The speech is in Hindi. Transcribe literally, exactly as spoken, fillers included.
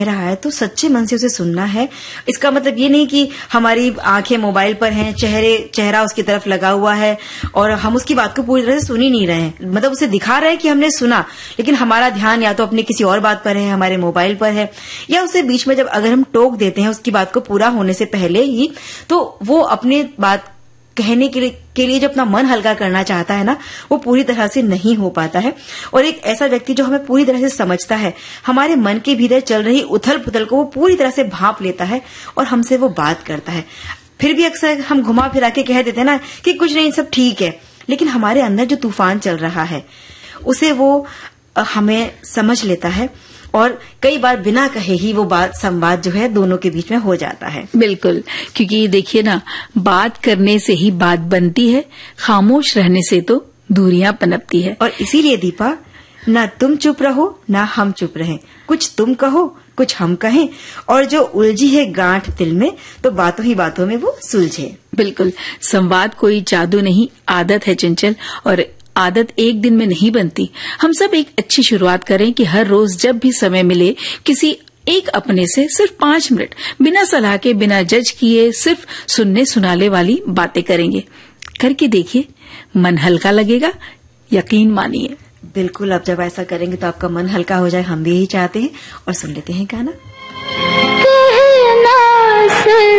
रहा है तो सच्चे मन से उसे सुनना है। इसका मतलब ये नहीं कि हमारी आंखें मोबाइल पर हैं, चेहरे चेहरा उसकी तरफ लगा हुआ है और हम उसकी बात को पूरी तरह से सुन ही नहीं रहे हैं। मतलब उसे दिखा रहे हैं कि हमने सुना, लेकिन हमारा ध्यान या तो अपने किसी और बात पर है, हमारे मोबाइल पर है, या उसे बीच में जब अगर हम टोक देते हैं उसकी बात को पूरा होने से पहले ही, तो वो अपने बात कहने के लिए के लिए जो अपना मन हल्का करना चाहता है ना, वो पूरी तरह से नहीं हो पाता है। और एक ऐसा व्यक्ति जो हमें पूरी तरह से समझता है, हमारे मन के भीतर चल रही उथल पुथल को वो पूरी तरह से भांप लेता है और हमसे वो बात करता है। फिर भी अक्सर हम घुमा फिरा के कह देते हैं ना कि कुछ नहीं, सब ठीक है, लेकिन हमारे अंदर जो तूफान चल रहा है उसे वो हमें समझ लेता है और कई बार बिना कहे ही वो बात संवाद जो है दोनों के बीच में हो जाता है। बिल्कुल, क्योंकि देखिए ना, बात करने से ही बात बनती है, खामोश रहने से तो दूरियां पनपती है। और इसीलिए दीपा, ना तुम चुप रहो ना हम चुप रहें, कुछ तुम कहो कुछ हम कहें, और जो उलझी है गांठ दिल में तो बातों ही बातों में वो सुलझे। बिल्कुल, संवाद कोई जादू नहीं, आदत है चंचल, और आदत एक दिन में नहीं बनती। हम सब एक अच्छी शुरुआत करें कि हर रोज जब भी समय मिले किसी एक अपने से सिर्फ पांच मिनट बिना सलाह के, बिना जज किए, सिर्फ सुनने सुनाले वाली बातें करेंगे। करके देखिए, मन हल्का लगेगा, यकीन मानिए। बिल्कुल, अब जब ऐसा करेंगे तो आपका मन हल्का हो जाए, हम भी यही चाहते हैं। और सुन लेते हैं गाना।